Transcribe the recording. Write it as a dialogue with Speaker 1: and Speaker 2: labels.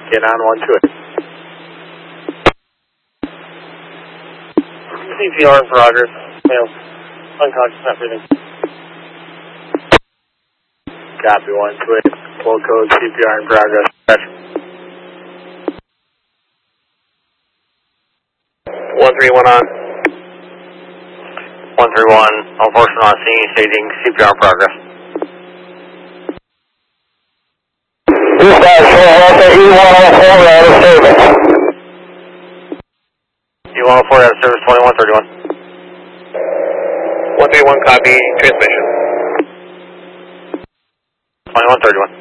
Speaker 1: Get on 128. CPR in progress. Male. Unconscious, not breathing. Copy 128. Full code CPR in progress. 131 on. 131, unfortunate on scene, stating CPR in progress.
Speaker 2: Dispatch, E104 out of service.
Speaker 1: E104 out of service, 2131. 131, copy transmission. 2131.